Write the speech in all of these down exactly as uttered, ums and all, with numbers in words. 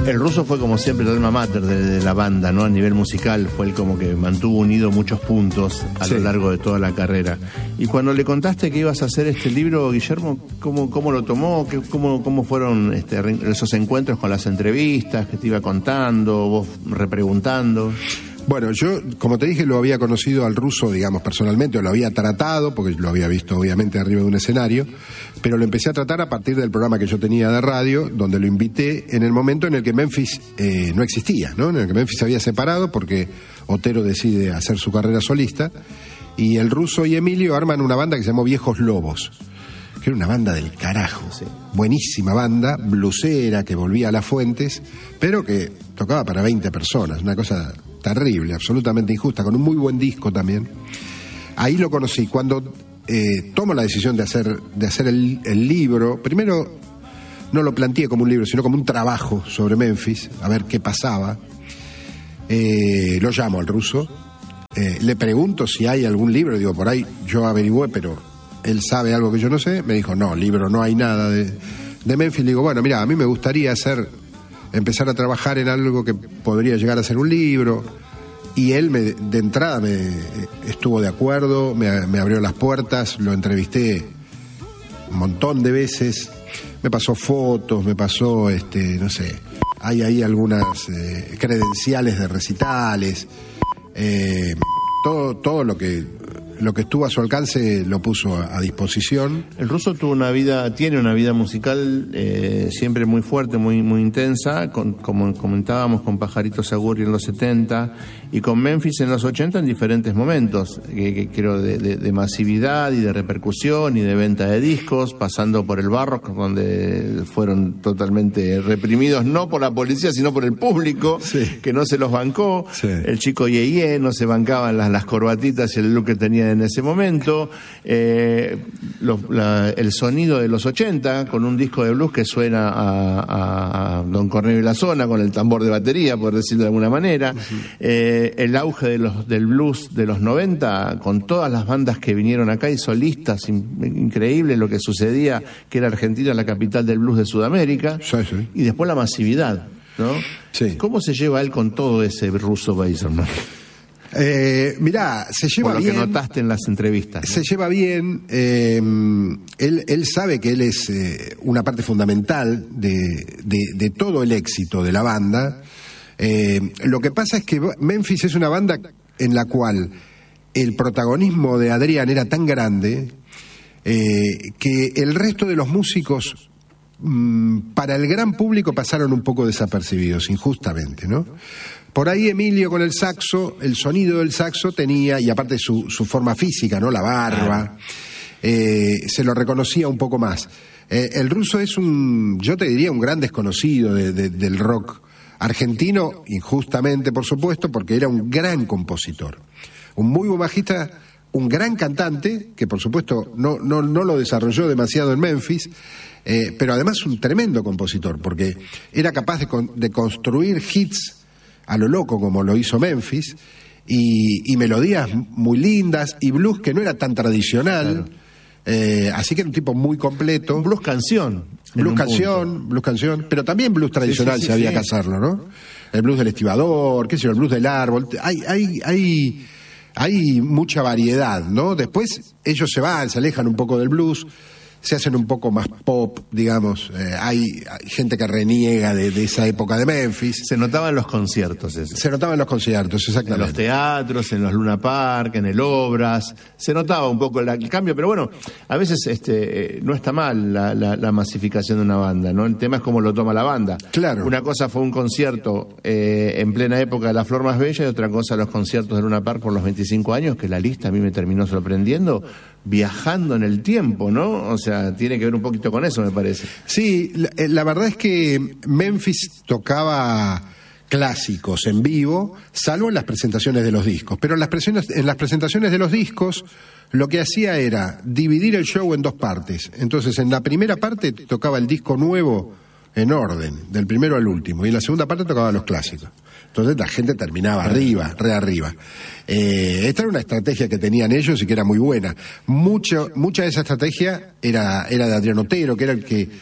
El Ruso fue como siempre el alma mater de, de la banda, ¿no? A nivel musical fue el como que mantuvo unido muchos puntos a sí. lo largo de toda la carrera. Y cuando le contaste que ibas a hacer este libro, Guillermo, ¿cómo, cómo lo tomó? ¿Qué, cómo, ¿Cómo fueron este, esos encuentros con las entrevistas que te iba contando, vos repreguntando? Bueno, yo, como te dije, lo había conocido al Ruso, digamos, personalmente, o lo había tratado, porque lo había visto, obviamente, arriba de un escenario, pero lo empecé a tratar a partir del programa que yo tenía de radio, donde lo invité en el momento en el que Memphis eh, no existía, ¿no? En el que Memphis se había separado, porque Otero decide hacer su carrera solista, y el Ruso y Emilio arman una banda que se llamó Viejos Lobos, que era una banda del carajo, sí. buenísima banda, blusera, que volvía a las fuentes, pero que tocaba para veinte personas, una cosa terrible, absolutamente injusta, con un muy buen disco también. Ahí lo conocí. Cuando eh, tomo la decisión de hacer, de hacer el, el libro, primero no lo planteé como un libro, sino como un trabajo sobre Memphis, a ver qué pasaba. Eh, lo llamo al Ruso, eh, le pregunto si hay algún libro, digo, por ahí yo averigüé, pero él sabe algo que yo no sé. Me dijo, no, libro no hay nada de, de Memphis. Le digo, bueno, mira, a mí me gustaría hacer... empezar a trabajar en algo que podría llegar a ser un libro, y él me, de entrada me estuvo de acuerdo, me, me abrió las puertas, lo entrevisté un montón de veces, me pasó fotos, me pasó, este, no sé, hay ahí algunas eh, credenciales de recitales, eh, todo, todo lo que lo que estuvo a su alcance lo puso a, a disposición. El Ruso tuvo una vida, tiene una vida musical eh, siempre muy fuerte, muy muy intensa, con, como comentábamos, con Pajarito Saguri en los setenta y con Memphis en los ochenta en diferentes momentos, que, que creo de, de, de masividad y de repercusión y de venta de discos, pasando por el Barrock, donde fueron totalmente reprimidos, no por la policía, sino por el público, sí. que no se los bancó. Sí. El Chico Yeye no se bancaban las, las corbatitas y el look que tenía en ese momento, eh, lo, la, el sonido de los ochenta, con un disco de blues que suena a, a, a Don Cornelio y la Zona, con el tambor de batería, por decirlo de alguna manera, uh-huh. eh, el auge de los, del blues de los noventa, con todas las bandas que vinieron acá y solistas, in, increíble lo que sucedía, que era Argentina la capital del blues de Sudamérica, sí, sí. y después la masividad, ¿no? Sí. ¿Cómo se lleva él con todo ese Ruso Beiserman? Eh, mirá, se lleva Por lo bien. que notaste en las entrevistas, ¿no? Se lleva bien. Eh, él, él sabe que él es eh, una parte fundamental de, de, de todo el éxito de la banda. Eh, lo que pasa es que Memphis es una banda en la cual el protagonismo de Adrián era tan grande eh, que el resto de los músicos mmm, para el gran público pasaron un poco desapercibidos, injustamente, ¿no? Por ahí Emilio con el saxo, el sonido del saxo tenía, y aparte su, su forma física, ¿no? La barba, eh, se lo reconocía un poco más. Eh, el Ruso es un, yo te diría, un gran desconocido de, de, del rock argentino, injustamente, por supuesto, porque era un gran compositor, un muy buen bajista, un gran cantante, que por supuesto no, no, no lo desarrolló demasiado en Memphis, eh, pero además un tremendo compositor, porque era capaz de, con, de construir hits a lo loco como lo hizo Memphis, y, y melodías muy lindas, y blues que no era tan tradicional, claro. eh, así que era un tipo muy completo. Un blues canción. Blues canción, punto. blues canción, pero también blues tradicional, sí, sí, sí, si había sí. que hacerlo, ¿no? El blues del estibador, qué sé yo, el blues del árbol, hay, hay, hay, hay mucha variedad, ¿no? Después ellos se van, se alejan un poco del blues, se hacen un poco más pop, digamos. Eh, hay, hay gente que reniega de, de esa época de Memphis. Se notaba en los conciertos eso. Se notaba en los conciertos, exactamente. En los teatros, en los Luna Park, en el Obras. Se notaba un poco el, el cambio, pero bueno, a veces este, eh, no está mal la, la, la masificación de una banda, ¿no? El tema es cómo lo toma la banda. Claro. Una cosa fue un concierto eh, en plena época de La Flor Más Bella, y otra cosa los conciertos de Luna Park por los veinticinco años, que la lista a mí me terminó sorprendiendo, viajando en el tiempo, ¿no? O sea, tiene que ver un poquito con eso, me parece. Sí, la, la verdad es que Memphis tocaba clásicos en vivo, salvo en las presentaciones de los discos. Pero en las, en las presentaciones de los discos lo que hacía era dividir el show en dos partes. Entonces, en la primera parte tocaba el disco nuevo en orden, del primero al último, y en la segunda parte tocaba los clásicos. Entonces la gente terminaba arriba, re arriba. Eh, esta era una estrategia que tenían ellos y que era muy buena. Mucho, mucha de esa estrategia era, era de Adrián Otero, que era el que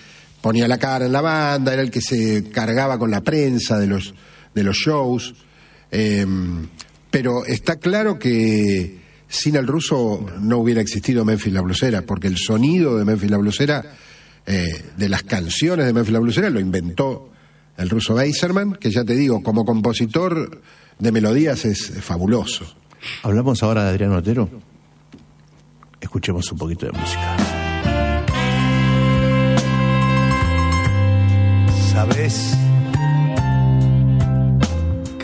ponía la cara en la banda, era el que se cargaba con la prensa de los, de los shows. Eh, pero está claro que sin el Ruso no hubiera existido Memphis la Blusera, porque el sonido de Memphis la Blusera, eh, de las canciones de Memphis la Blusera, lo inventó el Ruso Beiserman, que ya te digo, como compositor de melodías es, es fabuloso. Hablamos ahora de Adrián Otero. Escuchemos un poquito de música. ¿Sabes?